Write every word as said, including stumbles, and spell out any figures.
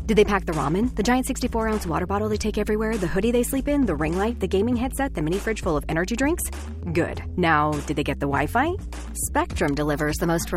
Did they pack the ramen, the giant sixty-four ounce water bottle they take everywhere, the hoodie they sleep in, the ring light, the gaming headset, the mini fridge full of energy drinks? Good. Now, did they get the Wi-Fi? Spectrum delivers the most